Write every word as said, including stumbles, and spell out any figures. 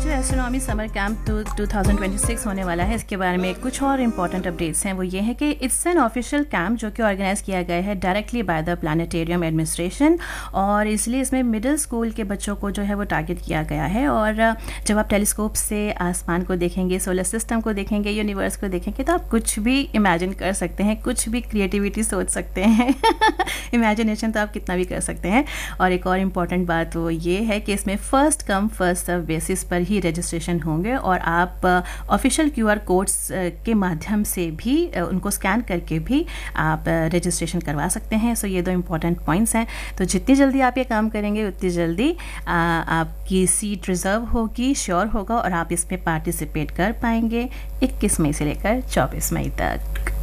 जो astronomy summer camp two thousand twenty six होने वाला है, इसके बारे में कुछ और इम्पॉर्टेंट अपडेट्स हैं। वो ये है कि इट्स एन ऑफिशियल कैंप जो कि ऑर्गेनाइज किया गया है directly by the planetarium administration, और इसलिए इसमें मिडिल स्कूल के बच्चों को जो है वो टारगेट किया गया है। और जब आप टेलीस्कोप से आसमान को देखेंगे, सोलर सिस्टम को देखेंगे, यूनिवर्स को देखेंगे, तो आप कुछ भी इमेजिन कर सकते हैं, कुछ भी क्रिएटिविटी सोच सकते हैं। इमेजिनेशन तो आप कितना भी कर सकते हैं। और एक और इम्पॉर्टेंट बात वो ये है कि इसमें first come first serve basis पर ही रजिस्ट्रेशन होंगे, और आप ऑफिशियल क्यूआर कोड्स के माध्यम से भी उनको स्कैन करके भी आप रजिस्ट्रेशन करवा सकते हैं। सो ये दो इम्पॉर्टेंट पॉइंट्स हैं। तो जितनी जल्दी आप ये काम करेंगे उतनी जल्दी आ, आपकी सीट रिजर्व होगी, श्योर होगा, और आप इसमें पार्टिसिपेट कर पाएंगे इक्कीस मई से लेकर चौबीस मई तक।